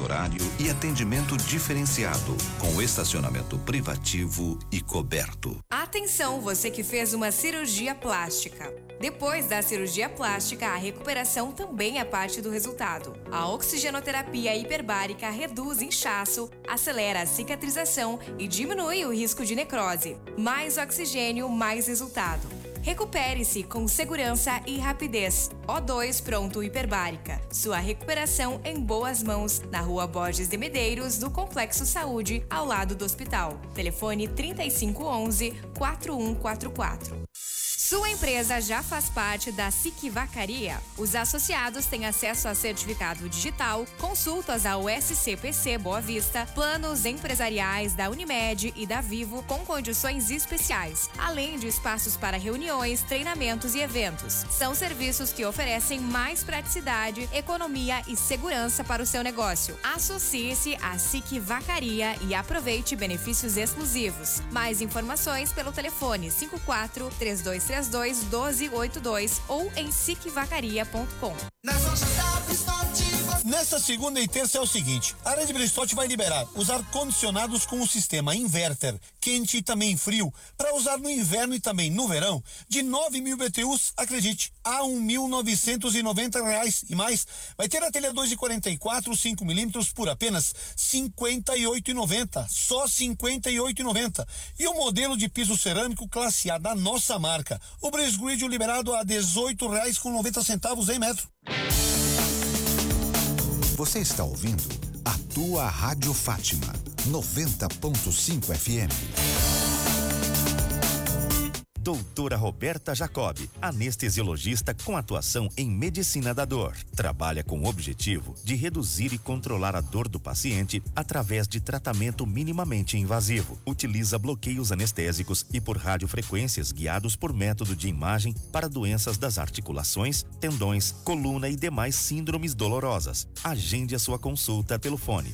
horário e atendimento diferenciado, com estacionamento privativo e coberto. Atenção, você que fez uma cirurgia plástica. Depois da cirurgia plástica, a recuperação também é parte do resultado. A oxigenoterapia hiperbárica reduz inchaço, acelera a cicatrização e diminui o risco de necrose. Mais oxigênio, mais resultado. Recupere-se com segurança e rapidez. O2 Pronto Hiperbárica. Sua recuperação em boas mãos, na Rua Borges de Medeiros, do Complexo Saúde, ao lado do hospital. Telefone 3511-4144. Sua empresa já faz parte da SIC Vacaria? Os associados têm acesso a certificado digital, consultas ao SCPC Boa Vista, planos empresariais da Unimed e da Vivo com condições especiais, além de espaços para reuniões, treinamentos e eventos. São serviços que oferecem mais praticidade, economia e segurança para o seu negócio. Associe-se à SIC Vacaria e aproveite benefícios exclusivos. Mais informações pelo telefone 54-3232-1282 ou em sicvacaria.com. Nesta segunda e terça é o seguinte: a Rede Bristotti vai liberar os ar-condicionados com o sistema inverter, quente e também frio, para usar no inverno e também no verão, de 9.000 BTUs, acredite, a R$1.990 e mais. Vai ter a telha 2,44, 5 milímetros por apenas R$58,90, só R$58,90. E o modelo de piso cerâmico classe A da nossa marca, o Breeze Grid liberado a R$18,90 em metro. Você está ouvindo a tua Rádio Fátima 90.5 FM. Doutora Roberta Jacob, anestesiologista com atuação em medicina da dor. Trabalha com o objetivo de reduzir e controlar a dor do paciente através de tratamento minimamente invasivo. Utiliza bloqueios anestésicos e por radiofrequências guiados por método de imagem para doenças das articulações, tendões, coluna e demais síndromes dolorosas. Agende a sua consulta pelo fone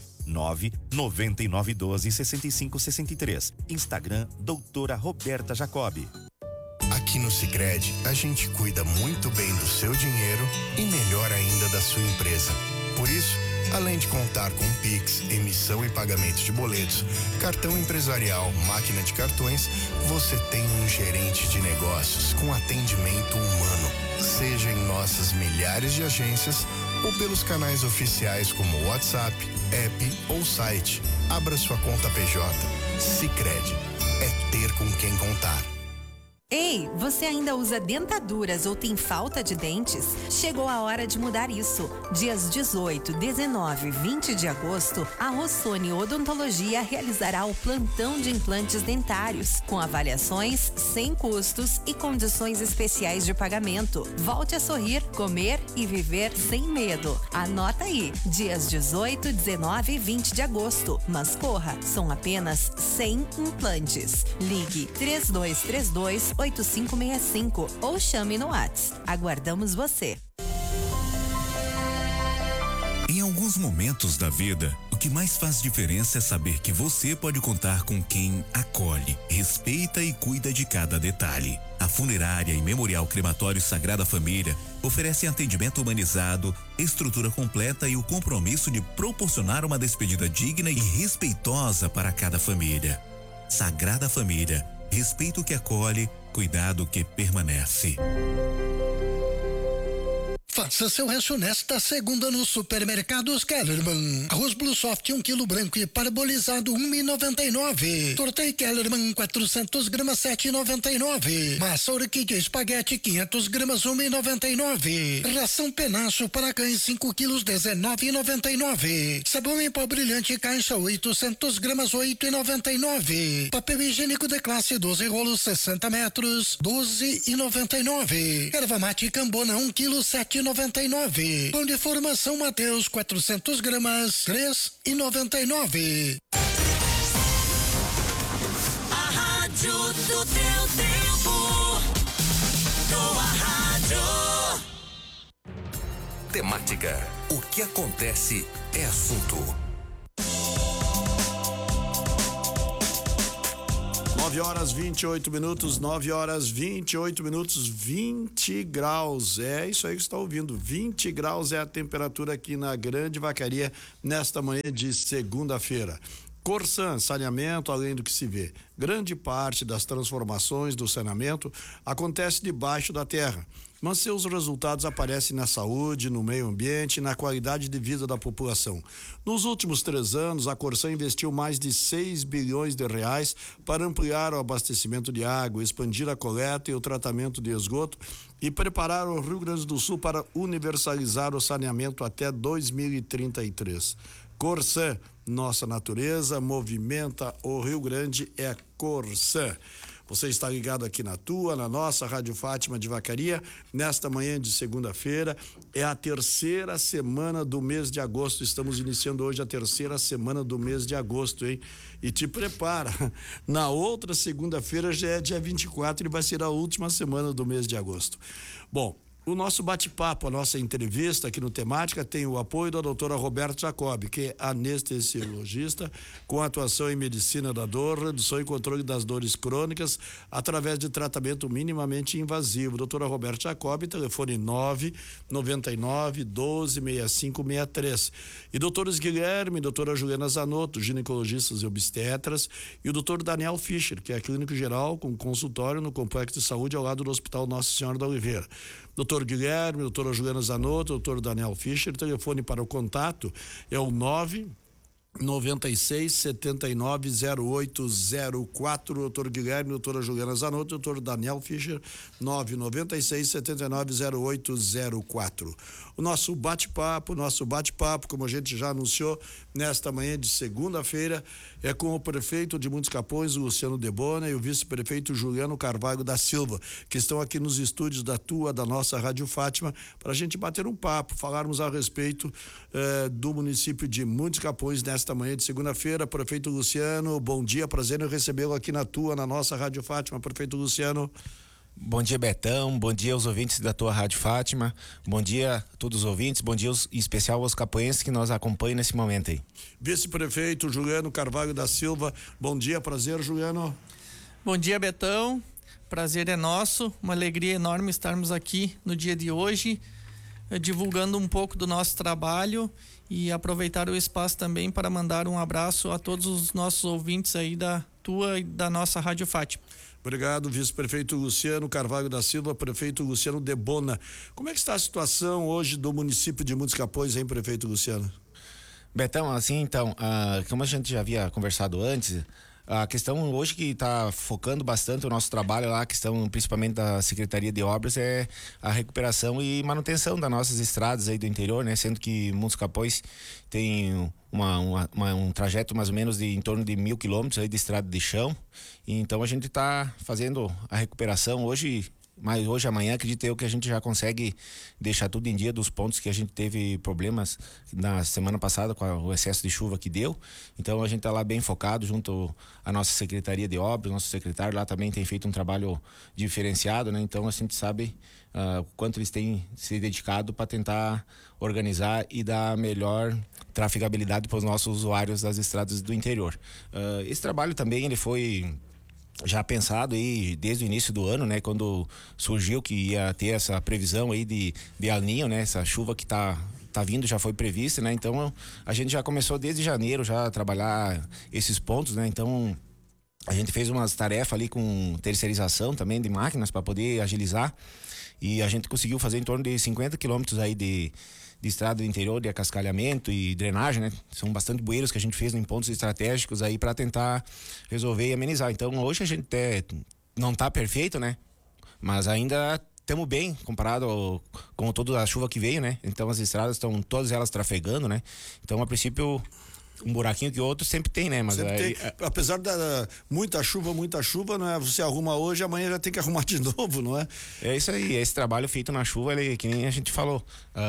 99912-6563. Instagram, doutora Roberta Jacob. Aqui no Sicredi, a gente cuida muito bem do seu dinheiro e melhor ainda da sua empresa. Por isso, além de contar com Pix, emissão e pagamento de boletos, cartão empresarial, máquina de cartões, você tem um gerente de negócios com atendimento humano, seja em nossas milhares de agências ou pelos canais oficiais como WhatsApp, app ou site. Abra sua conta PJ. Sicredi, é ter com quem contar. Ei, você ainda usa dentaduras ou tem falta de dentes? Chegou a hora de mudar isso. Dias 18, 19 e 20 de agosto, a Rossoni Odontologia realizará o plantão de implantes dentários, com avaliações sem custos e condições especiais de pagamento. Volte a sorrir, comer e viver sem medo. Anota aí, dias 18, 19 e 20 de agosto. Mas corra, são apenas 100 implantes. Ligue 3232-8565 ou chame no WhatsApp. Aguardamos você. Em alguns momentos da vida, o que mais faz diferença é saber que você pode contar com quem acolhe, respeita e cuida de cada detalhe. A Funerária e Memorial Crematório Sagrada Família oferecem atendimento humanizado, estrutura completa e o compromisso de proporcionar uma despedida digna e respeitosa para cada família. Sagrada Família, respeito que acolhe, cuidado que permanece. Faça seu rancho nesta segunda no Supermercados Kellerman. Arroz Blue Soft 1 kg branco e parbolizado 1,99. Tortei Kellerman 400 gramas 7,99. Massa orquídea espaguete 500 gramas 1,99. Ração penacho para cães 5 quilos 19,99. Sabão em pó brilhante caixa 800 gramas 8,99. Papel higiênico de classe 12 rolos 60 metros 12,99. Erva mate Cambona 1 kg 7,99. Pão de formação Mateus 400 gramas 3,99. A rádio do teu tempo. Tua rádio. Temática. O que acontece é assunto. 9 horas 28 minutos, 9 horas 28 minutos, 20 graus. É isso aí que você está ouvindo. 20 graus é a temperatura aqui na Grande Vacaria nesta manhã de segunda-feira. Corsan, saneamento além do que se vê. Grande parte das transformações do saneamento acontece debaixo da terra, mas seus resultados aparecem na saúde, no meio ambiente e na qualidade de vida da população. Nos últimos 3 anos, a Corsan investiu mais de 6 bilhões de reais para ampliar o abastecimento de água, expandir a coleta e o tratamento de esgoto e preparar o Rio Grande do Sul para universalizar o saneamento até 2033. Corsan, nossa natureza movimenta o Rio Grande, é Corsan. Você está ligado aqui na nossa Rádio Fátima de Vacaria, nesta manhã de segunda-feira. É a terceira semana do mês de agosto. Estamos iniciando hoje a terceira semana do mês de agosto, hein? E te prepara. Na outra segunda-feira já é dia 24 e vai ser a última semana do mês de agosto. Bom, o nosso bate-papo, a nossa entrevista aqui no Temática tem o apoio da doutora Roberta Jacob, que é anestesiologista com atuação em medicina da dor, redução e controle das dores crônicas através de tratamento minimamente invasivo. Doutora Roberta Jacob, telefone 999 12 6563. E doutores Guilherme e doutora Juliana Zanotto, ginecologistas e obstetras, e o doutor Daniel Fischer, que é clínico geral com consultório no Complexo de Saúde ao lado do Hospital Nossa Senhora da Oliveira. Doutor Guilherme, doutora Juliana Zanotto, doutor Daniel Fischer, telefone para o contato é o 996 79 0804, doutor Guilherme, doutora Juliana Zanotto, doutor Daniel Fischer, 996 79 0804. O nosso bate-papo, como a gente já anunciou nesta manhã de segunda-feira, é com o prefeito de Muitos Capões, o Luciano Debona, e o vice-prefeito Juliano Carvalho da Silva, que estão aqui nos estúdios da nossa Rádio Fátima, para a gente bater um papo, falarmos a respeito do município de Muitos Capões nesta manhã de segunda-feira. Prefeito Luciano, bom dia, prazer em recebê-lo aqui na nossa Rádio Fátima. Prefeito Luciano. Bom dia, Betão, bom dia aos ouvintes da tua Rádio Fátima, bom dia a todos os ouvintes, bom dia em especial aos capoenses que nos acompanham nesse momento aí. Vice-prefeito Juliano Carvalho da Silva, bom dia, prazer, Juliano. Bom dia, Betão, prazer é nosso, uma alegria enorme estarmos aqui no dia de hoje, divulgando um pouco do nosso trabalho e aproveitar o espaço também para mandar um abraço a todos os nossos ouvintes aí da tua e da nossa Rádio Fátima. Obrigado, vice-prefeito Luciano Carvalho da Silva, prefeito Luciano Debona. Como é que está a situação hoje do município de Muitos Capões, hein, prefeito Luciano? Betão, como a gente já havia conversado antes, a questão hoje que está focando bastante o nosso trabalho lá, a questão principalmente da Secretaria de Obras, é a recuperação e manutenção das nossas estradas aí do interior, né? Sendo que Muitos Capões tem um trajeto mais ou menos de em torno de 1.000 quilômetros aí de estrada de chão. E então a gente está fazendo a recuperação hoje. Mas hoje, amanhã, acredito eu que a gente já consegue deixar tudo em dia dos pontos que a gente teve problemas na semana passada com o excesso de chuva que deu. Então a gente está lá bem focado junto à nossa Secretaria de Obras, nosso secretário lá também tem feito um trabalho diferenciado, né? Então a gente sabe o quanto eles têm se dedicado para tentar organizar e dar melhor trafegabilidade para os nossos usuários das estradas do interior. Esse trabalho também ele foi já pensado aí desde o início do ano, né? Quando surgiu que ia ter essa previsão aí de El Niño, né? Essa chuva que tá vindo já foi prevista, né? Então a gente já começou desde janeiro já a trabalhar esses pontos, né? Então a gente fez umas tarefas ali com terceirização também de máquinas para poder agilizar e a gente conseguiu fazer em torno de 50 quilômetros aí de estrada do interior, de acascalhamento e drenagem, né? São bastante bueiros que a gente fez em pontos estratégicos aí para tentar resolver e amenizar. Então hoje a gente não tá perfeito, né? Mas ainda estamos bem comparado com toda a chuva que veio, né? Então as estradas estão todas elas trafegando, né? Então a princípio um buraquinho que outro sempre tem, né? Mas apesar da muita chuva, não é? Você arruma hoje, amanhã já tem que arrumar de novo, não é? É isso aí, esse trabalho feito na chuva, que nem a gente falou.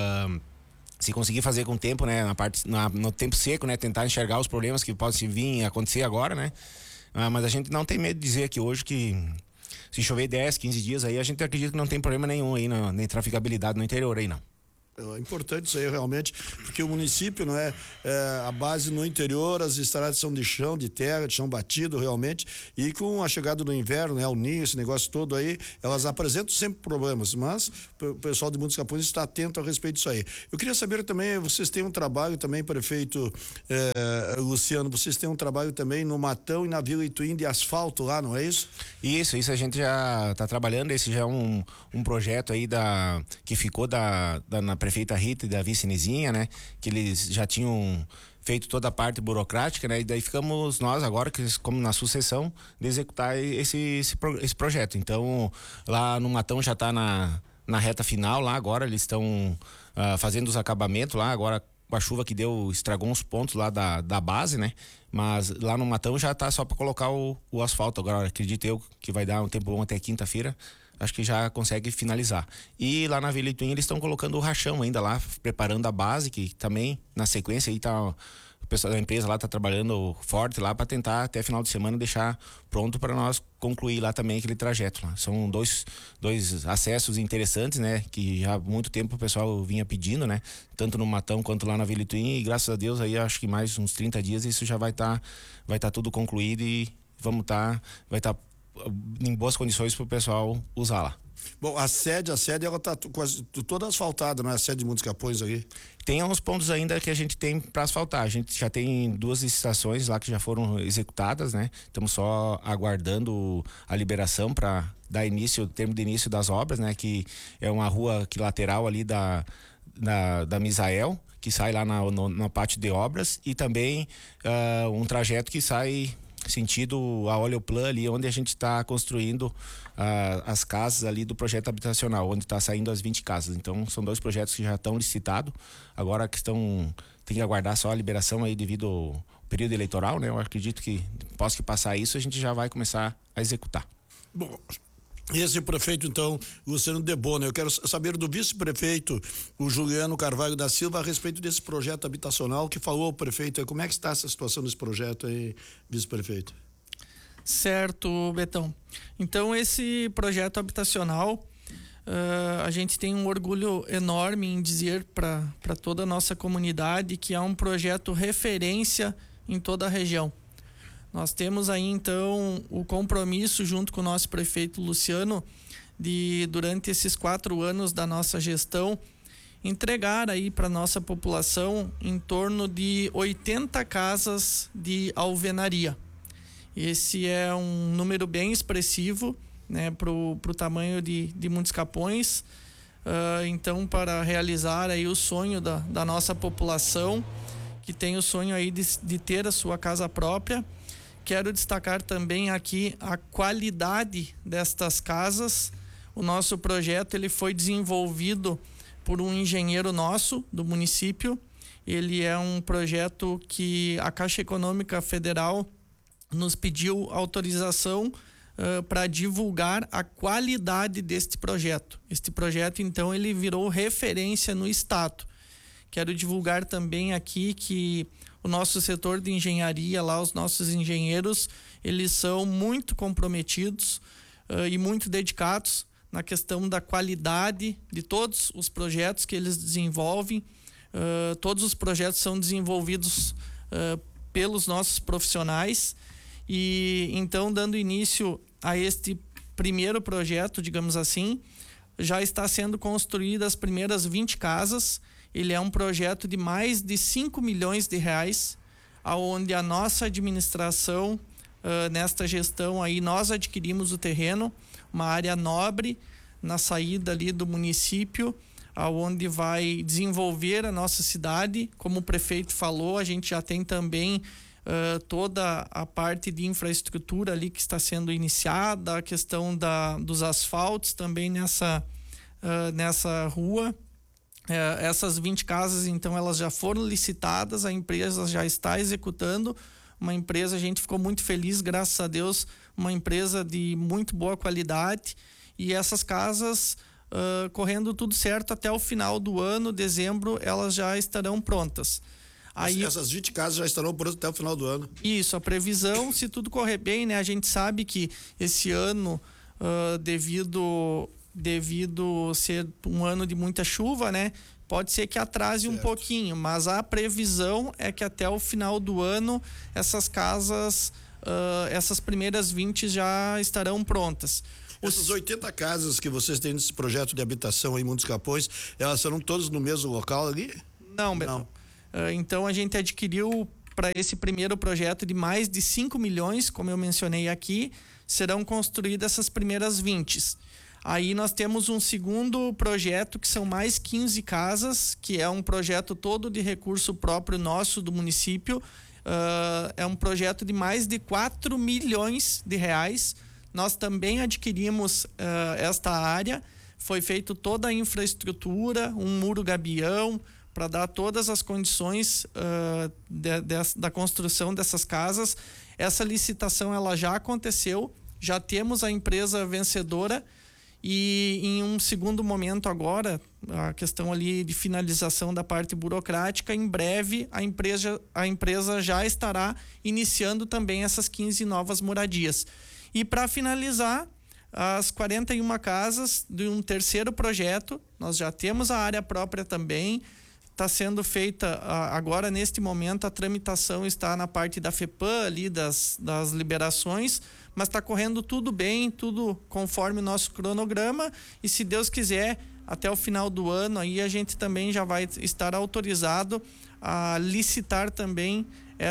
Se conseguir fazer com o tempo, né, no tempo seco, né, tentar enxergar os problemas que podem vir a acontecer agora, né, mas a gente não tem medo de dizer aqui hoje que se chover 10, 15 dias aí, a gente acredita que não tem problema nenhum aí, nem trafegabilidade no interior aí, não. É importante isso aí realmente, porque o município, não é, a base no interior, as estradas são de chão, de terra, de chão batido realmente, e com a chegada do inverno, né, o ninho, esse negócio todo aí, elas apresentam sempre problemas, mas o pessoal de Muitos Capões está atento a respeito disso aí. Eu queria saber também, vocês têm um trabalho também, prefeito Luciano, vocês têm um trabalho também no Matão e na Vila Ituim de asfalto lá, não é isso? Isso a gente já está trabalhando, esse já é um projeto aí que ficou na prefeita Rita e da vice Nizinha, né? Que eles já tinham feito toda a parte burocrática, né? E daí ficamos nós agora, como na sucessão, de executar esse projeto. Então, lá no Matão já está na reta final, lá agora eles estão fazendo os acabamentos lá, agora com a chuva que deu, estragou uns pontos lá da base, né? Mas lá no Matão já está só para colocar o asfalto. Agora, acredito eu que vai dar um tempo bom até quinta-feira. Acho que já consegue finalizar. E lá na Vila Ituim eles estão colocando o rachão ainda lá, preparando a base, que também na sequência aí tá, o pessoal da empresa lá tá trabalhando forte lá para tentar até final de semana deixar pronto para nós concluir lá também aquele trajeto lá. São dois acessos interessantes, né? Que já há muito tempo o pessoal vinha pedindo, né? Tanto no Matão quanto lá na Vila Ituim, e graças a Deus aí acho que mais uns 30 dias isso já vai tá tudo concluído e vai estar em boas condições para o pessoal usar lá. Bom, a sede ela tá quase toda asfaltada, não é? A sede de Muitos Capões aqui. Tem uns pontos ainda que a gente tem para asfaltar. A gente já tem 2 estações lá que já foram executadas, né? Estamos só aguardando a liberação para dar início, o termo de início das obras, né? Que é uma rua lateral ali da Misael, que sai lá na pátio de obras, e também um trajeto que sai sentido a Oleoplan ali, onde a gente está construindo as casas ali do projeto habitacional, onde está saindo as 20 casas. Então são 2 projetos que já estão licitados. Agora a questão tem que aguardar só a liberação aí devido ao período eleitoral, né? Eu acredito que após que passar isso a gente já vai começar a executar. Bom, esse prefeito, então, Luciano Debona, eu quero saber do vice-prefeito, o Juliano Carvalho da Silva, a respeito desse projeto habitacional que falou o prefeito. Como é que está essa situação desse projeto aí, vice-prefeito? Certo, Betão. Então, esse projeto habitacional, a gente tem um orgulho enorme em dizer para toda a nossa comunidade que é um projeto referência em toda a região. Nós temos aí, então, o compromisso, junto com o nosso prefeito Luciano, de, durante esses 4 anos da nossa gestão, entregar aí para nossa população em torno de 80 casas de alvenaria. Esse é um número bem expressivo, né, pro tamanho de Muitos Capões. Então, para realizar aí o sonho da nossa população, que tem o sonho aí de ter a sua casa própria. Quero destacar também aqui a qualidade destas casas. O nosso projeto ele foi desenvolvido por um engenheiro nosso do município. Ele é um projeto que a Caixa Econômica Federal nos pediu autorização para divulgar a qualidade deste projeto. Este projeto, então, ele virou referência no estado. Quero divulgar também aqui que o nosso setor de engenharia lá, os nossos engenheiros, eles são muito comprometidos e muito dedicados na questão da qualidade de todos os projetos que eles desenvolvem. Todos os projetos são desenvolvidos pelos nossos profissionais. E então, dando início a este primeiro projeto, digamos assim, já está sendo construídas as primeiras 20 casas. Ele é um projeto de mais de 5 milhões de reais, onde a nossa administração, nesta gestão aí, nós adquirimos o terreno, uma área nobre na saída ali do município, onde vai desenvolver a nossa cidade. Como o prefeito falou, a gente já tem também toda a parte de infraestrutura ali que está sendo iniciada, a questão dos asfaltos também nessa rua. Essas 20 casas, então, elas já foram licitadas, a empresa já está executando. Uma empresa, a gente ficou muito feliz, graças a Deus, uma empresa de muito boa qualidade. E essas casas, correndo tudo certo, até o final do ano, dezembro, elas já estarão prontas. Aí, essas 20 casas já estarão prontas até o final do ano. Isso, a previsão, se tudo correr bem, né? A gente sabe que esse ano, devido devido ser um ano de muita chuva, né? Pode ser que atrase um pouquinho, mas a previsão é que até o final do ano essas casas, essas primeiras 20 já estarão prontas. Essas 80 casas que vocês têm nesse projeto de habitação em Montes Capões, elas serão todas no mesmo local ali? Não, Betão. Então a gente adquiriu para esse primeiro projeto de mais de 5 milhões, como eu mencionei aqui, serão construídas essas primeiras 20. Aí nós temos um segundo projeto que são mais 15 casas, que é um projeto todo de recurso próprio nosso do município. É um projeto de mais de 4 milhões de reais. Nós também adquirimos esta área, foi feito toda a infraestrutura, um muro gabião, para dar todas as condições da construção dessas casas. Essa licitação ela já aconteceu, já temos a empresa vencedora e em um segundo momento agora, a questão ali de finalização da parte burocrática, em breve a empresa já estará iniciando também essas 15 novas moradias. E para finalizar, as 41 casas de um terceiro projeto, nós já temos a área própria também, está sendo feita agora neste momento, a tramitação está na parte da FEPAM ali das liberações, mas está correndo tudo bem, tudo conforme o nosso cronograma e se Deus quiser, até o final do ano aí a gente também já vai estar autorizado a licitar também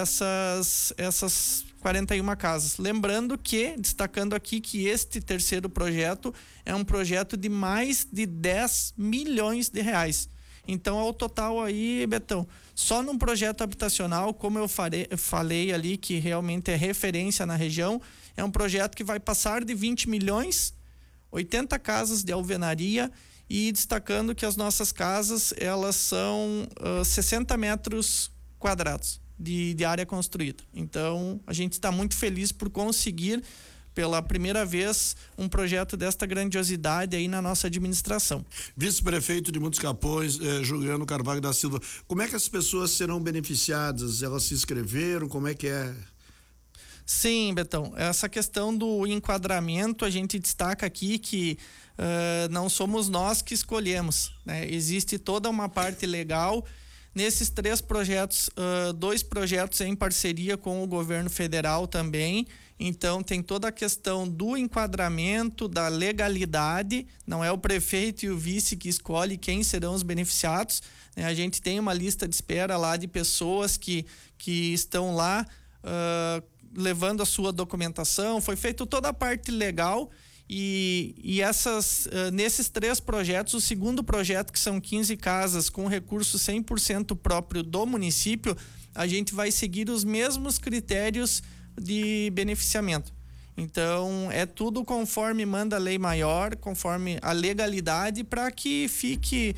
essas 41 casas. Lembrando que, destacando aqui que este terceiro projeto é um projeto de mais de 10 milhões de reais. Então, ao total aí, Betão, só num projeto habitacional, como eu falei ali, que realmente é referência na região, é um projeto que vai passar de 20 milhões, 80 casas de alvenaria e destacando que as nossas casas, elas são 60 metros quadrados de área construída. Então, a gente está muito feliz por conseguir pela primeira vez um projeto desta grandiosidade aí na nossa administração. Vice-prefeito de Montes Capões, Juliano Carvalho da Silva, como é que as pessoas serão beneficiadas? Elas se inscreveram? Como é que é? Sim, Betão, essa questão do enquadramento a gente destaca aqui que não somos nós que escolhemos, né? Existe toda uma parte legal. Nesses 3 projetos, 2 projetos em parceria com o governo federal também. Então, tem toda a questão do enquadramento, da legalidade. Não é o prefeito e o vice que escolhe quem serão os beneficiados, né? A gente tem uma lista de espera lá de pessoas que estão lá levando a sua documentação. Foi feita toda a parte legal. E nesses 3 projetos, o segundo projeto, que são 15 casas com recurso 100% próprio do município, a gente vai seguir os mesmos critérios de beneficiamento. Então, é tudo conforme manda a lei maior, conforme a legalidade, para que fique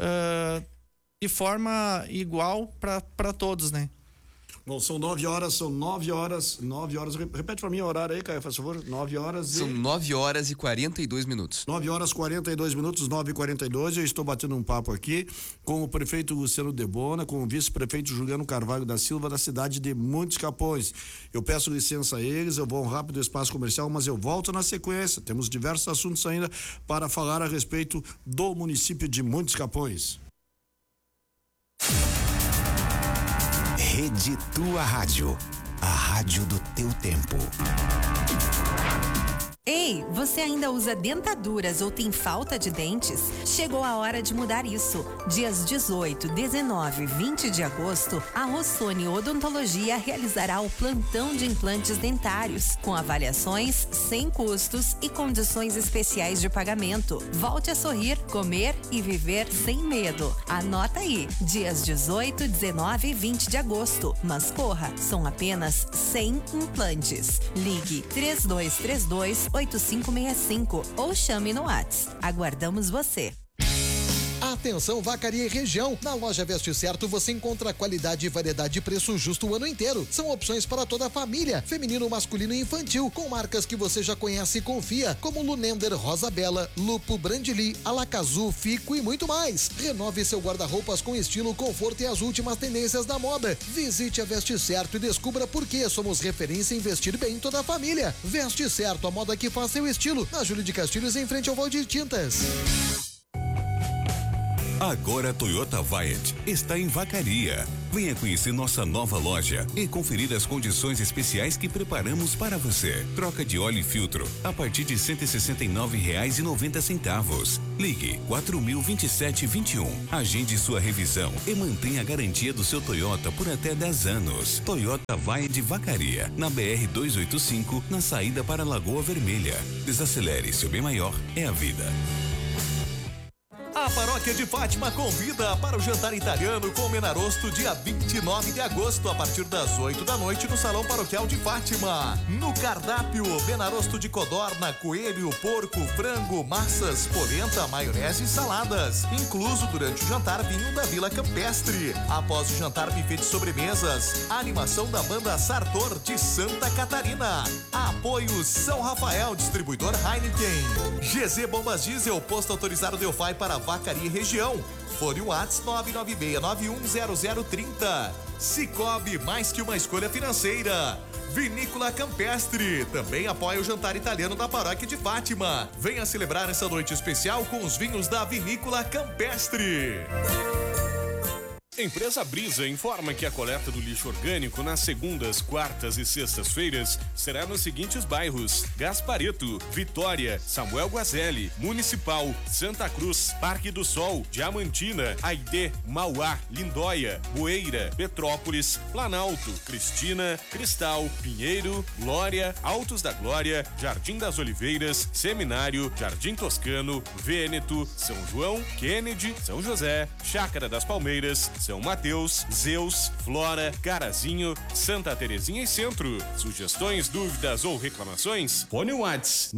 de forma igual para todos, né? Bom, são 9 horas. Repete pra mim o horário aí, Caio, faz favor. 9 horas São 9 horas e 42 minutos. 9 horas e 42 minutos, 9h42. Eu estou batendo um papo aqui com o prefeito Luciano Debona, com o vice-prefeito Juliano Carvalho da Silva, da cidade de Montes Capões. Eu peço licença a eles, eu vou um rápido espaço comercial, mas eu volto na sequência. Temos diversos assuntos ainda para falar a respeito do município de Montes Capões. Rede Tua Rádio, a rádio do teu tempo. Ei, você ainda usa dentaduras ou tem falta de dentes? Chegou a hora de mudar isso. Dias 18, 19 e 20 de agosto, a Rossoni Odontologia realizará o plantão de implantes dentários, com avaliações sem custos e condições especiais de pagamento. Volte a sorrir, comer e viver sem medo. Anota aí, dias 18, 19 e 20 de agosto. Mas corra, são apenas 100 implantes. Ligue 3232-8565 ou chame no WhatsApp. Aguardamos você. A Atenção, Vacaria e região. Na loja Veste Certo você encontra qualidade e variedade de preço justo o ano inteiro. São opções para toda a família, feminino, masculino e infantil, com marcas que você já conhece e confia, como Lunender, Rosa Bela, Lupo, Brandili, Alacazu, Fico e muito mais. Renove seu guarda-roupas com estilo, conforto e as últimas tendências da moda. Visite a Veste Certo e descubra por que somos referência em vestir bem toda a família. Veste Certo, a moda que faz seu estilo. Na Júlio de Castilhos, em frente ao Valdir Tintas. Agora a Toyota Viet está em Vacaria. Venha conhecer nossa nova loja e conferir as condições especiais que preparamos para você. Troca de óleo e filtro a partir de R$ 169,90. Ligue 4027-21. Agende sua revisão e mantenha a garantia do seu Toyota por até 10 anos. Toyota Viet Vacaria, na BR 285, na saída para Lagoa Vermelha. Desacelere, seu bem maior é a vida. A Paróquia de Fátima convida para o jantar italiano com Menarosto dia 29 de agosto, a partir das 8 da noite no Salão Paroquial de Fátima. No cardápio, Menarosto de codorna, coelho, porco, frango, massas, polenta, maionese e saladas. Incluso durante o jantar, vinho da Vila Campestre. Após o jantar, buffet de sobremesas. A animação da banda Sartor de Santa Catarina. Apoio São Rafael, distribuidor Heineken. GZ Bombas Diesel, posto autorizado Delphi para Vacaria e região. Fone WhatsApp 996910030. Cicobi, mais que uma escolha financeira. Vinícola Campestre também apoia o jantar italiano da Paróquia de Fátima. Venha celebrar essa noite especial com os vinhos da Vinícola Campestre. Empresa Brisa informa que a coleta do lixo orgânico nas segundas, quartas e sextas-feiras será nos seguintes bairros: Gaspareto, Vitória, Samuel Guazelli, Municipal, Santa Cruz, Parque do Sol, Diamantina, Aidê, Mauá, Lindóia, Boeira, Petrópolis, Planalto, Cristina, Cristal, Pinheiro, Glória, Altos da Glória, Jardim das Oliveiras, Seminário, Jardim Toscano, Vêneto, São João, Kennedy, São José, Chácara das Palmeiras, São Mateus, Zeus, Flora, Carazinho, Santa Terezinha e Centro. Sugestões, dúvidas ou reclamações? Fone WhatsApp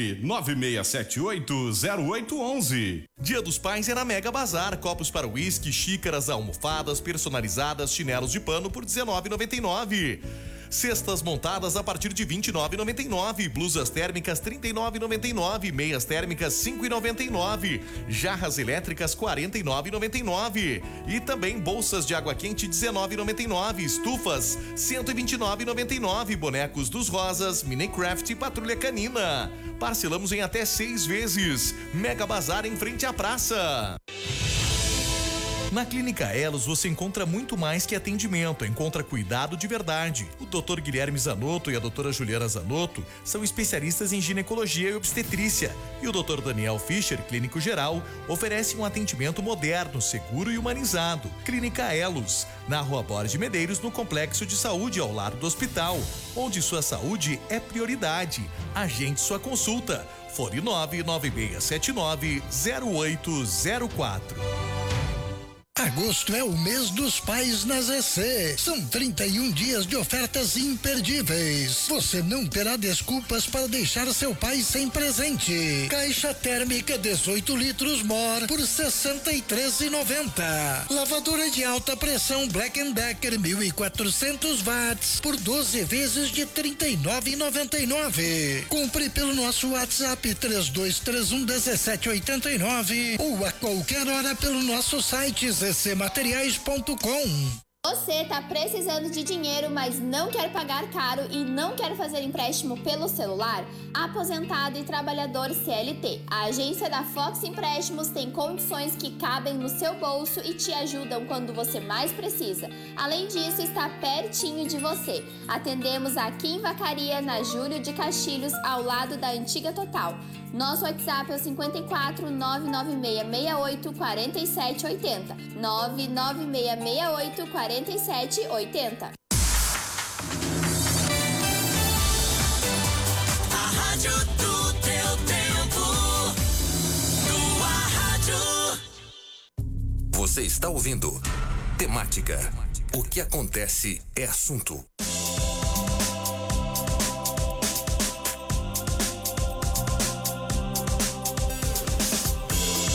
996780811. Dia dos Pais é na Mega Bazar. Copos para uísque, xícaras, almofadas personalizadas, chinelos de pano por R$19,99. Cestas montadas a partir de R$29,99. Blusas térmicas R$39,99. Meias térmicas R$5,99. Jarras elétricas R$49,99. E também bolsas de água quente R$19,99. Estufas R$129,99. Bonecos dos Rosas, Minecraft e Patrulha Canina. Parcelamos em até 6 vezes. Mega Bazar em frente à praça. Na Clínica Elos você encontra muito mais que atendimento, encontra cuidado de verdade. O Dr. Guilherme Zanotto e a doutora Juliana Zanotto são especialistas em ginecologia e obstetrícia. E o Dr. Daniel Fischer, clínico geral, oferece um atendimento moderno, seguro e humanizado. Clínica Elos, na Rua Borges de Medeiros, no Complexo de Saúde, ao lado do hospital, onde sua saúde é prioridade. Agende sua consulta. Fone 99679-0804. Agosto é o mês dos pais na ZC. São 31 dias de ofertas imperdíveis. Você não terá desculpas para deixar seu pai sem presente. Caixa térmica 18 litros More por R$ 63,90. Lavadora de alta pressão Black & Decker 1.400 watts por 12 vezes de R$ 39,99. Compre pelo nosso WhatsApp 3231-1789 ou a qualquer hora pelo nosso site ccmateriais.com. Você tá precisando de dinheiro, mas não quer pagar caro e não quer fazer empréstimo pelo celular? Aposentado e trabalhador CLT. A agência da Fox Empréstimos tem condições que cabem no seu bolso e te ajudam quando você mais precisa. Além disso, está pertinho de você. Atendemos aqui em Vacaria, na Júlio de Castilhos, ao lado da Antiga Total. Nosso WhatsApp é o 54 99668 4780. 99668 4780. A rádio do teu tempo. Tua rádio. Você está ouvindo Temática. O que acontece é assunto.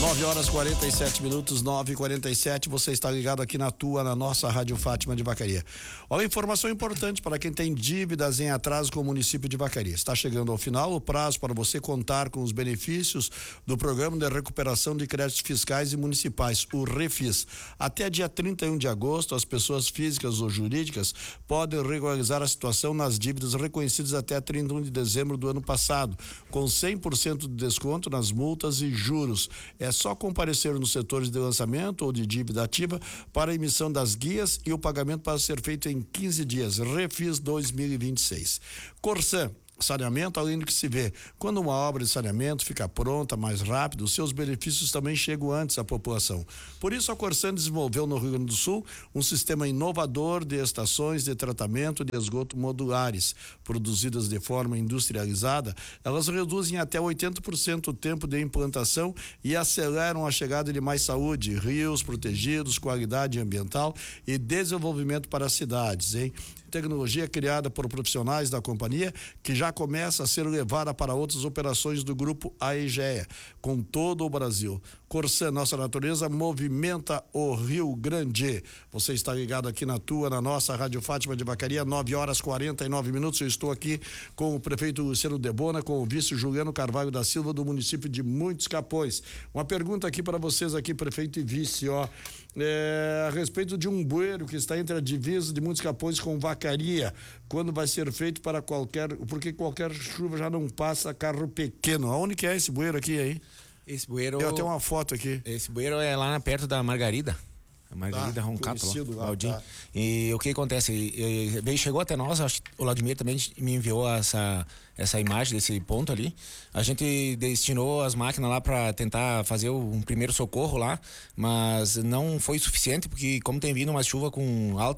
9h47, 9h47, você está ligado aqui na nossa Rádio Fátima de Vacaria. Olha, informação importante para quem tem dívidas em atraso com o município de Vacaria. Está chegando ao final o prazo para você contar com os benefícios do Programa de Recuperação de Créditos Fiscais e Municipais, o REFIS. Até dia 31 de agosto, as pessoas físicas ou jurídicas podem regularizar a situação nas dívidas reconhecidas até 31 de dezembro do ano passado, com 100% de desconto nas multas e juros. É só comparecer nos setores de lançamento ou de dívida ativa para a emissão das guias e o pagamento para ser feito em 15 dias. Refis 2026. Corsan. Saneamento, além do que se vê, quando uma obra de saneamento fica pronta mais rápido, seus benefícios também chegam antes à população. Por isso, a Corsan desenvolveu no Rio Grande do Sul um sistema inovador de estações de tratamento de esgoto modulares. Produzidas de forma industrializada, elas reduzem até 80% o tempo de implantação e aceleram a chegada de mais saúde, rios protegidos, qualidade ambiental e desenvolvimento para as cidades, hein? Tecnologia criada por profissionais da companhia que já começa a ser levada para outras operações do grupo AEGEA, com todo o Brasil. Corsan, nossa natureza, movimenta o Rio Grande. Você está ligado aqui na nossa Rádio Fátima de Vacaria, 9h49. Eu estou aqui com o prefeito Luciano Debona, com o vice Juliano Carvalho da Silva, do município de Muitos Capões. Uma pergunta aqui para vocês aqui, prefeito e vice, a respeito de um bueiro que está entre a divisa de Muitos Capões com Vacaria, quando vai ser feito porque qualquer chuva já não passa carro pequeno. Aonde que é esse bueiro aqui aí? Esse bueiro... Tem até uma foto aqui. Esse bueiro é lá perto da Margarida. A Margarida Roncato, lá. E o que acontece? Chegou até nós, acho que o Vladimir também me enviou essa imagem desse ponto ali. A gente destinou as máquinas lá para tentar fazer um primeiro socorro lá, mas não foi suficiente, porque como tem vindo uma chuva com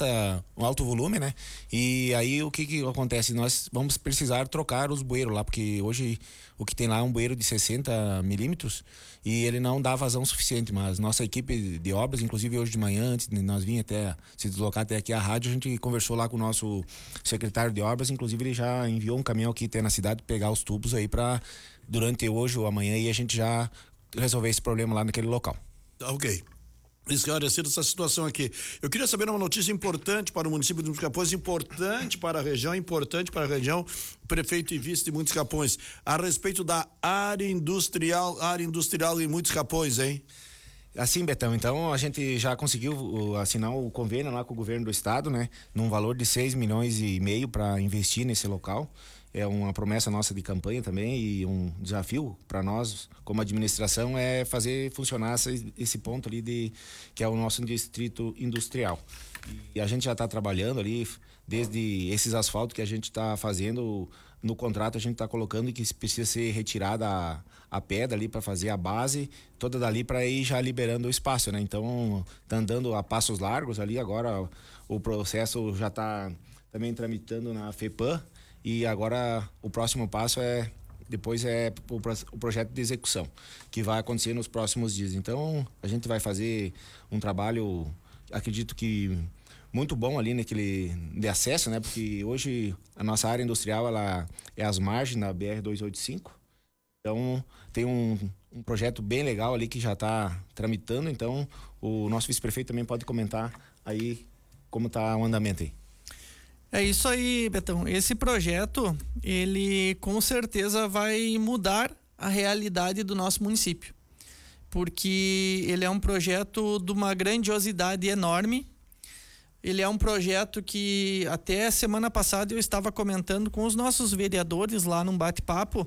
um alto volume, né? E aí o que acontece? Nós vamos precisar trocar os bueiros lá, porque hoje o que tem lá é um bueiro de 60 milímetros e ele não dá vazão suficiente, mas nossa equipe de obras, inclusive hoje de manhã, antes de nós vir até se deslocar até aqui a rádio, a gente conversou lá com o nosso secretário de obras, inclusive ele já enviou um caminhão aqui até na cidade pegar os tubos aí para durante hoje ou amanhã e a gente já resolver esse problema lá naquele local. Ok. Esclarecida essa situação aqui. Eu queria saber uma notícia importante para o município de Muitos Capões, importante para a região, prefeito e vice de Muitos Capões, a respeito da área industrial em Muitos Capões, hein? Assim, Betão, então a gente já conseguiu assinar o convênio lá com o governo do estado, né? Num valor de 6,5 milhões para investir nesse local. É uma promessa nossa de campanha também e um desafio para nós, como administração, é fazer funcionar esse ponto ali que é o nosso distrito industrial. E a gente já está trabalhando ali, desde esses asfaltos que a gente está fazendo, no contrato a gente está colocando e que precisa ser retirada a pedra ali para fazer a base, toda dali para ir já liberando o espaço, né? Então, tá andando a passos largos ali, agora o processo já está também tramitando na FEPAM. E agora o próximo passo depois é o projeto de execução, que vai acontecer nos próximos dias. Então, a gente vai fazer um trabalho, acredito que muito bom ali de acesso, né? Porque hoje a nossa área industrial, ela é às margens da BR-285. Então, tem um projeto bem legal ali que já está tramitando. Então, o nosso vice-prefeito também pode comentar aí como está o andamento aí. É isso aí, Betão. Esse projeto, ele com certeza vai mudar a realidade do nosso município, porque ele é um projeto de uma grandiosidade enorme. Ele é um projeto que até semana passada eu estava comentando com os nossos vereadores lá num bate-papo.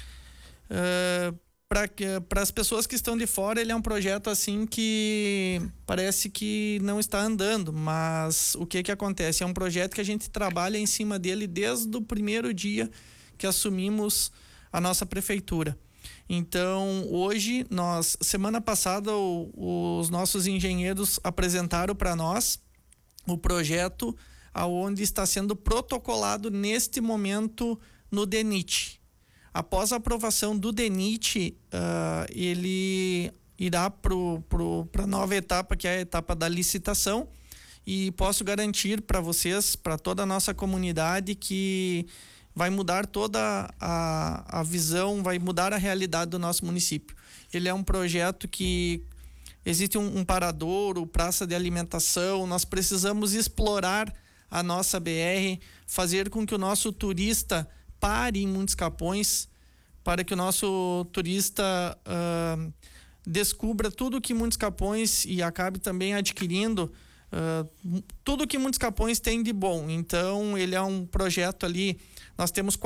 Para as pessoas que estão de fora, ele é um projeto assim que parece que não está andando, mas o que acontece? É um projeto que a gente trabalha em cima dele desde o primeiro dia que assumimos a nossa prefeitura. Então, hoje, semana passada, os nossos engenheiros apresentaram para nós o projeto aonde está sendo protocolado neste momento no DENIT. Após a aprovação do DENIT, ele irá para a nova etapa, que é a etapa da licitação, e posso garantir para vocês, para toda a nossa comunidade, que vai mudar toda a visão, vai mudar a realidade do nosso município. ele é um projeto que existe um paradouro, praça de alimentação. Nós precisamos explorar a nossa BR, fazer com que o nosso turista pare em Muitos Capões, para que o nosso turista descubra tudo que Muitos Capões e acabe também adquirindo tudo que Muitos Capões tem de bom. Então, ele é um projeto ali, nós temos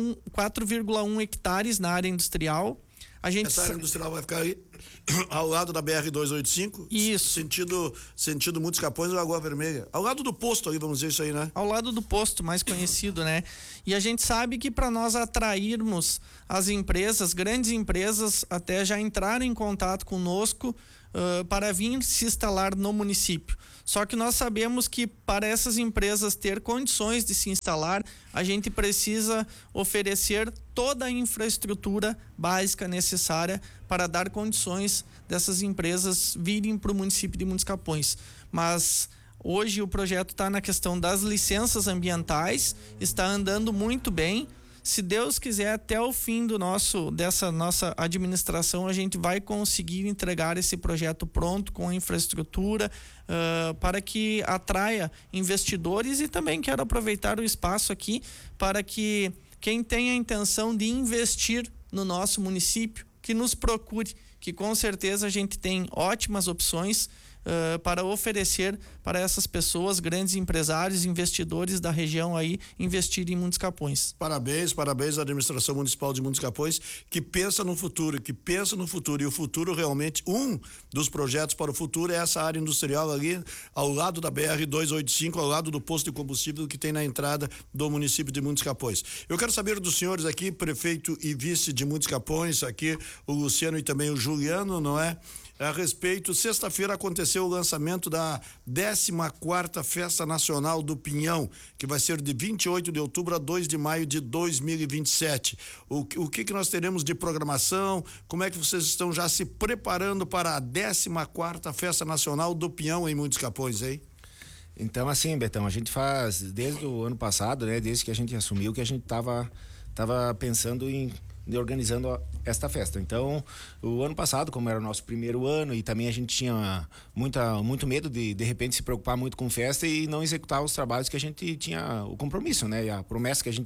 4,1 hectares na área industrial. Essa área industrial vai ficar aí ao lado da BR-285? Isso. Sentido Muitos Capões e Lagoa Vermelha. Ao lado do posto aí, vamos dizer isso aí, né? Ao lado do posto, mais conhecido, né? E a gente sabe que para nós atrairmos as empresas, grandes empresas, até já entraram em contato conosco para vir se instalar no município. Só que nós sabemos que para essas empresas ter condições de se instalar, a gente precisa oferecer toda a infraestrutura básica necessária para dar condições dessas empresas virem para o município de Muitos Capões. Mas hoje o projeto está na questão das licenças ambientais, está andando muito bem. Se Deus quiser, até o fim dessa nossa administração, a gente vai conseguir entregar esse projeto pronto, com a infraestrutura, para que atraia investidores. E também quero aproveitar o espaço aqui para que quem tem a intenção de investir no nosso município, que nos procure, que com certeza a gente tem ótimas opções para oferecer para essas pessoas, grandes empresários, investidores da região aí, investirem em Muitos Capões. Parabéns à administração municipal de Muitos Capões, que pensa no futuro, e o futuro realmente, um dos projetos para o futuro é essa área industrial ali, ao lado da BR-285, ao lado do posto de combustível que tem na entrada do município de Muitos Capões. Eu quero saber dos senhores aqui, prefeito e vice de Muitos Capões, aqui o Luciano e também o Juliano, não é? A respeito, sexta-feira aconteceu o lançamento da 14ª Festa Nacional do Pinhão, que vai ser de 28 de outubro a 2 de maio de 2027. O que nós teremos de programação? Como é que vocês estão já se preparando para a 14ª Festa Nacional do Pinhão em Muitos Capões, hein? Então, assim, Betão, a gente faz desde o ano passado, né? Desde que a gente assumiu, que a gente tava pensando em organizando esta festa. Então, o ano passado, como era o nosso primeiro ano, e também a gente tinha muito medo de repente se preocupar muito com festa e não executar os trabalhos que a gente tinha o compromisso, né? E a promessa que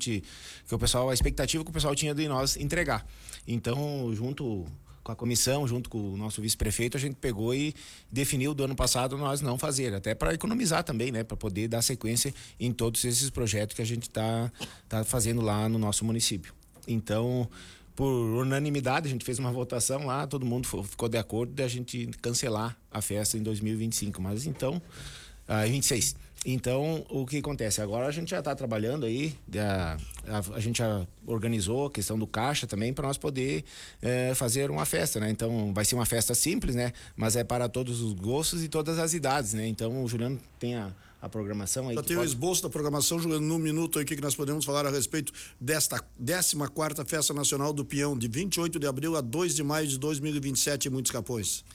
a expectativa que o pessoal tinha de nós entregar. Então, junto com a comissão, junto com o nosso vice-prefeito, a gente pegou e definiu do ano passado nós não fazer, até para economizar também, né? Para poder dar sequência em todos esses projetos que a gente tá fazendo lá no nosso município. Então, por unanimidade, a gente fez uma votação lá, todo mundo ficou de acordo de a gente cancelar a festa em 2025, mas então, 26. Então, o que acontece? Agora a gente já está trabalhando aí, a gente já organizou a questão do caixa também para nós poder fazer uma festa, né? Então, vai ser uma festa simples, né? Mas é para todos os gostos e todas as idades, né? Então, o Juliano tem a programação aí. Já tem o esboço da programação, Juliano, num minuto aí que nós podemos falar a respeito desta 14ª Festa Nacional do Pinhão, de 28 de abril a 2 de maio de 2027 em Muitos Capões.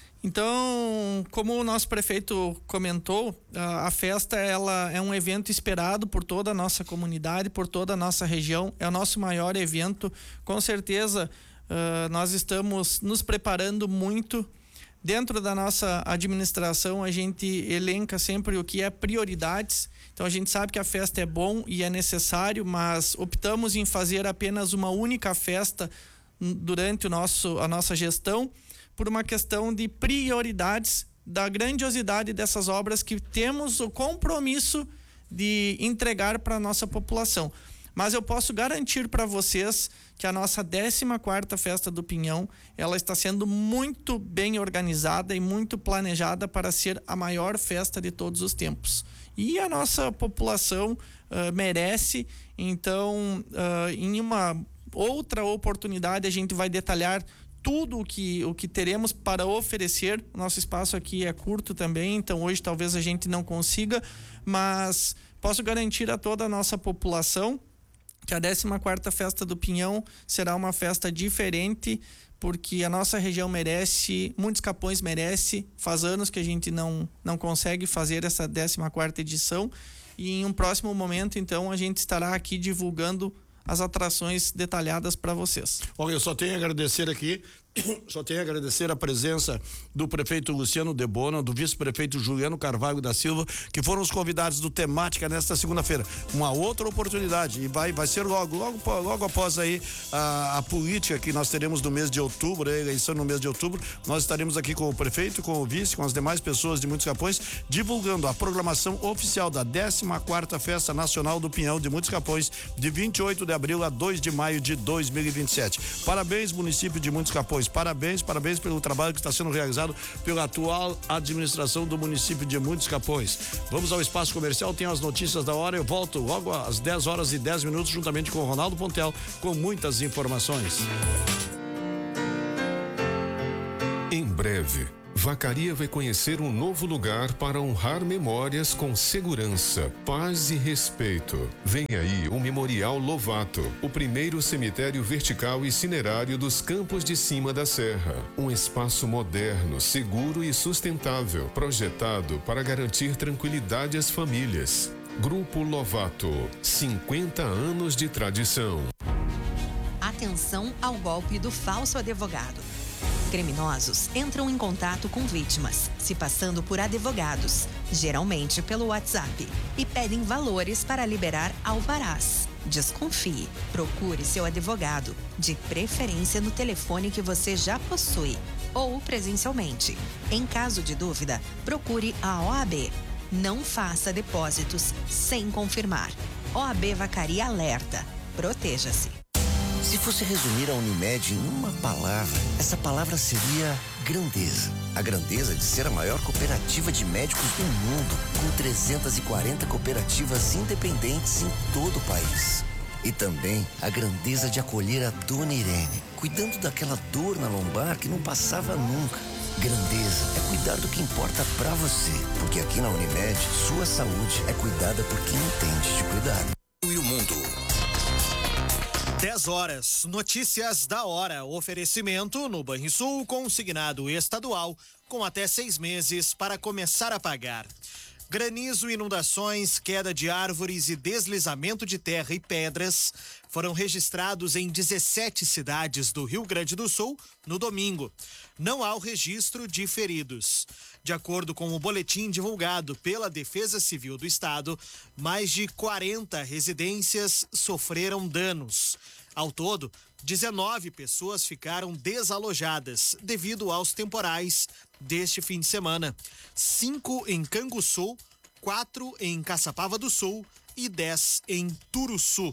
Então, como o nosso prefeito comentou, a festa ela é um evento esperado por toda a nossa comunidade, por toda a nossa região, é o nosso maior evento. Com certeza, nós estamos nos preparando muito. Dentro da nossa administração, a gente elenca sempre o que é prioridades. Então, a gente sabe que a festa é bom e é necessário, mas optamos em fazer apenas uma única festa durante a nossa gestão, por uma questão de prioridades, da grandiosidade dessas obras que temos o compromisso de entregar para a nossa população. Mas eu posso garantir para vocês que a nossa 14ª Festa do Pinhão, ela está sendo muito bem organizada e muito planejada para ser a maior festa de todos os tempos. E a nossa população merece. Então, em uma outra oportunidade, a gente vai detalhar tudo o que teremos para oferecer. Nosso espaço aqui é curto também, então hoje talvez a gente não consiga, mas posso garantir a toda a nossa população que a 14ª Festa do Pinhão será uma festa diferente, porque a nossa região merece, Muitos Capões merece. Faz anos que a gente não consegue fazer essa 14ª edição, e em um próximo momento, então, a gente estará aqui divulgando as atrações detalhadas para vocês. Olha, eu só tenho a agradecer aqui Só tenho a agradecer a presença do prefeito Luciano Debona, do vice-prefeito Juliano Carvalho da Silva, que foram os convidados do Temática nesta segunda-feira. Uma outra oportunidade, e vai ser logo após aí a política que nós teremos no mês de outubro, a eleição no mês de outubro. Nós estaremos aqui com o prefeito, com o vice, com as demais pessoas de Muitos Capões, divulgando a programação oficial da 14ª Festa Nacional do Pinhão de Muitos Capões, de 28 de abril a 2 de maio de 2027. Parabéns, município de Muitos Capões. Parabéns pelo trabalho que está sendo realizado pela atual administração do município de Muitos Capões. Vamos ao espaço comercial, tem as notícias da hora. Eu volto logo às 10h10 juntamente com o Ronaldo Pontel com muitas informações. Em breve, Vacaria vai conhecer um novo lugar para honrar memórias com segurança, paz e respeito. Vem aí o Memorial Lovato, o primeiro cemitério vertical e cinerário dos Campos de Cima da Serra. Um espaço moderno, seguro e sustentável, projetado para garantir tranquilidade às famílias. Grupo Lovato, 50 anos de tradição. Atenção ao golpe do falso advogado. Criminosos entram em contato com vítimas, se passando por advogados, geralmente pelo WhatsApp, e pedem valores para liberar alvarás. Desconfie. Procure seu advogado, de preferência no telefone que você já possui, ou presencialmente. Em caso de dúvida, procure a OAB. Não faça depósitos sem confirmar. OAB Vacaria alerta. Proteja-se. Se fosse resumir a Unimed em uma palavra, essa palavra seria grandeza. A grandeza de ser a maior cooperativa de médicos do mundo, com 340 cooperativas independentes em todo o país. E também a grandeza de acolher a Dona Irene, cuidando daquela dor na lombar que não passava nunca. Grandeza é cuidar do que importa pra você, porque aqui na Unimed, sua saúde é cuidada por quem entende de cuidar. E o mundo. 10h, notícias da hora. Oferecimento no Banrisul, consignado estadual, com até 6 meses para começar a pagar. Granizo, inundações, queda de árvores e deslizamento de terra e pedras foram registrados em 17 cidades do Rio Grande do Sul no domingo. Não há o registro de feridos. De acordo com o boletim divulgado pela Defesa Civil do Estado, mais de 40 residências sofreram danos. Ao todo, 19 pessoas ficaram desalojadas devido aos temporais deste fim de semana. 5 em Canguçu, 4 em Caçapava do Sul e 10 em Turuçu.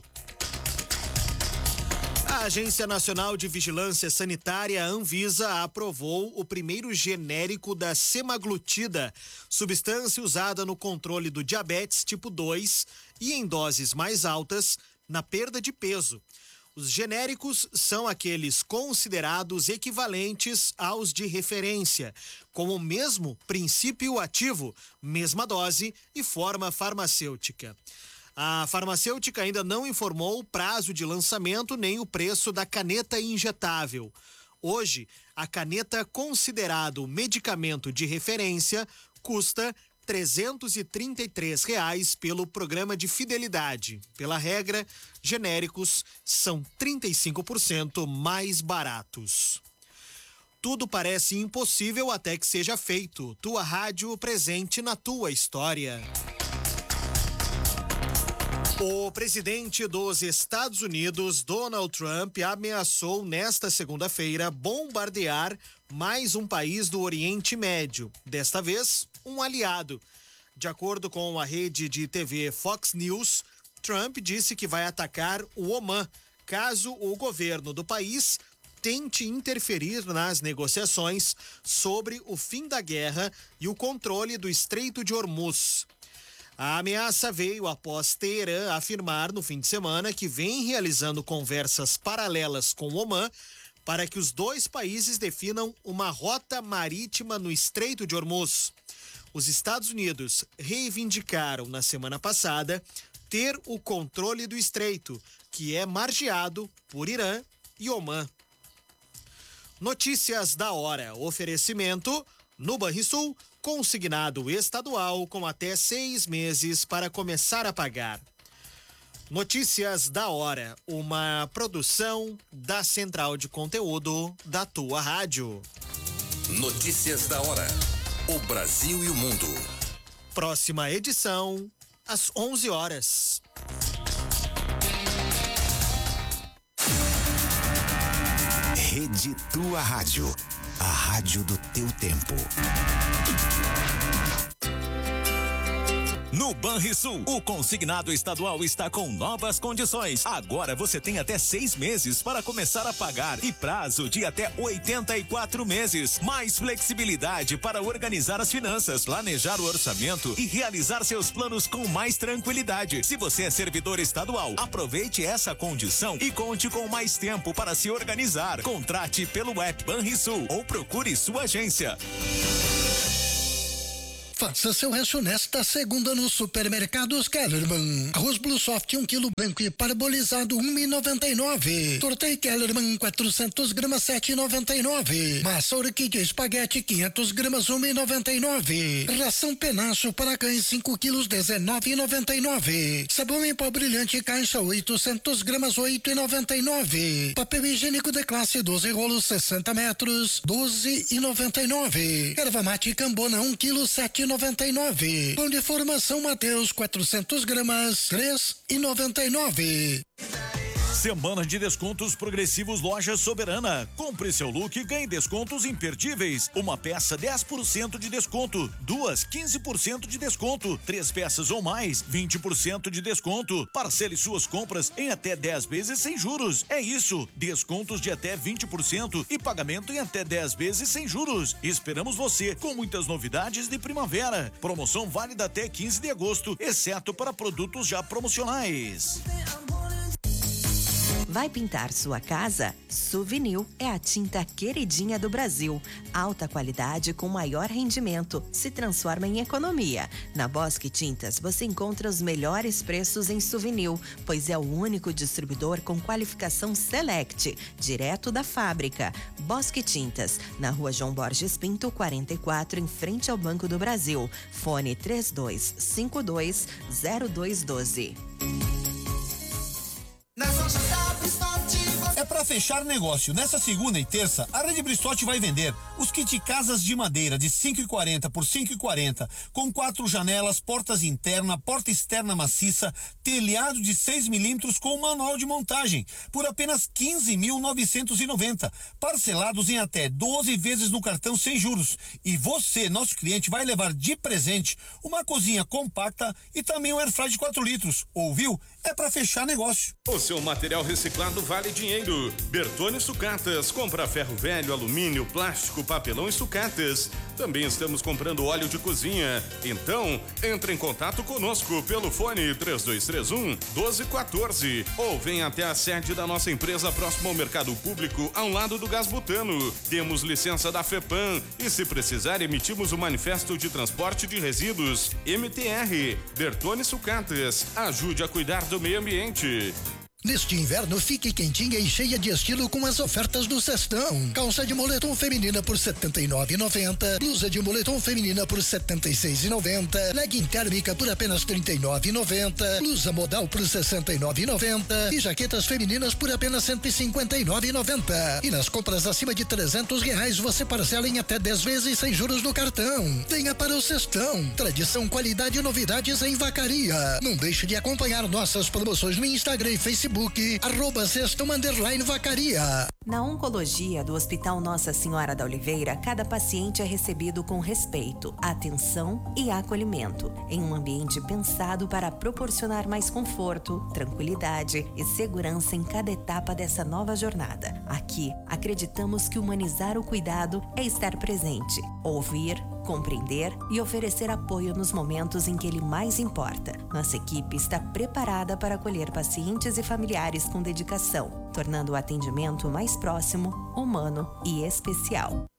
A Agência Nacional de Vigilância Sanitária, Anvisa, aprovou o primeiro genérico da semaglutida, substância usada no controle do diabetes tipo 2 e em doses mais altas na perda de peso. Os genéricos são aqueles considerados equivalentes aos de referência, com o mesmo princípio ativo, mesma dose e forma farmacêutica. A farmacêutica ainda não informou o prazo de lançamento nem o preço da caneta injetável. Hoje, a caneta considerado medicamento de referência custa R$ 333 pelo programa de fidelidade. Pela regra, genéricos são 35% mais baratos. Tudo parece impossível até que seja feito. Tua rádio presente na tua história. O presidente dos Estados Unidos, Donald Trump, ameaçou nesta segunda-feira bombardear mais um país do Oriente Médio. Desta vez, um aliado. De acordo com a rede de TV Fox News, Trump disse que vai atacar o Omã, caso o governo do país tente interferir nas negociações sobre o fim da guerra e o controle do Estreito de Hormuz. A ameaça veio após Teherã afirmar no fim de semana que vem realizando conversas paralelas com o Omã para que os dois países definam uma rota marítima no Estreito de Hormuz. Os Estados Unidos reivindicaram na semana passada ter o controle do estreito, que é margeado por Irã e Omã. Notícias da hora. Oferecimento no Banrisul, consignado estadual com até 6 meses para começar a pagar. Notícias da hora, uma produção da Central de Conteúdo da tua rádio. Notícias da hora. O Brasil e o mundo. Próxima edição, às 11 horas. Rede Tua Rádio. A rádio do teu tempo. No Banrisul, o consignado estadual está com novas condições. Agora você tem até 6 meses para começar a pagar e prazo de até 84 meses. Mais flexibilidade para organizar as finanças, planejar o orçamento e realizar seus planos com mais tranquilidade. Se você é servidor estadual, aproveite essa condição e conte com mais tempo para se organizar. Contrate pelo app Banrisul ou procure sua agência. Faça seu rancho nesta segunda no Supermercados Kellerman. Arroz Blue Soft 1 kg branco e parbolizado 1,99. Tortei Kellerman 400 gramas 7,99. Massa orquídea espaguete 500 gramas 1,99. Ração penacho para cães 5 quilos 19,99. Sabão em pó brilhante caixa 800 gramas 8,99. Papel higiênico de classe 12 rolos 60 metros 12,99. Erva mate Cambona 1 quilo 7,99. Pão de formação Mateus 400 gramas 3,99. Semana de descontos progressivos Loja Soberana. Compre seu look e ganhe descontos imperdíveis. Uma peça 10% de desconto, 2 15% de desconto, 3 peças ou mais 20% de desconto. Parcele suas compras em até 10 vezes sem juros. É isso, descontos de até 20% e pagamento em até 10 vezes sem juros. Esperamos você com muitas novidades de primavera. Promoção válida até 15 de agosto, exceto para produtos já promocionais. Vai pintar sua casa? Suvinil é a tinta queridinha do Brasil. Alta qualidade com maior rendimento. Se transforma em economia. Na Bosque Tintas você encontra os melhores preços em Suvinil, pois é o único distribuidor com qualificação Select, direto da fábrica. Bosque Tintas, na Rua João Borges Pinto, 44, em frente ao Banco do Brasil. Fone 3252-0212. É para fechar negócio. Nessa segunda e terça, a Rede Bristotti vai vender os kit casas de madeira de 5,40 por 5,40, com 4 janelas, portas interna, porta externa maciça, telhado de 6 milímetros com manual de montagem, por apenas 15.990, parcelados em até 12 vezes no cartão sem juros. E você, nosso cliente, vai levar de presente uma cozinha compacta e também um airfryer de 4 litros. Ouviu? É para fechar negócio. O seu material reciclado vale dinheiro. Bertone Sucatas, compra ferro velho, alumínio, plástico, papelão e sucatas. Também estamos comprando óleo de cozinha. Então, entre em contato conosco pelo fone 3231-1214 ou venha até a sede da nossa empresa próximo ao mercado público, ao lado do Gás Butano. Temos licença da FEPAM e, se precisar, emitimos o manifesto de transporte de resíduos MTR. Bertone Sucatas, ajude a cuidar do meio ambiente. Neste inverno, fique quentinha e cheia de estilo com as ofertas do Sextão. Calça de moletom feminina por R$ 79,90. Blusa de moletom feminina por R$ 76,90. Legging térmica por apenas R$ 39,90. Blusa modal por R$ 69,90. E jaquetas femininas por apenas R$ 159,90. E nas compras acima de R$ 300 você parcela em até 10 vezes sem juros no cartão. Venha para o Sextão. Tradição, qualidade e novidades em Vacaria. Não deixe de acompanhar nossas promoções no Instagram e Facebook. @Sextão_Vacaria. Na oncologia do Hospital Nossa Senhora da Oliveira, cada paciente é recebido com respeito, atenção e acolhimento, em um ambiente pensado para proporcionar mais conforto, tranquilidade e segurança em cada etapa dessa nova jornada. Aqui, acreditamos que humanizar o cuidado é estar presente, ouvir, compreender e oferecer apoio nos momentos em que ele mais importa. Nossa equipe está preparada para acolher pacientes e familiares com dedicação, tornando o atendimento mais próximo, humano e especial.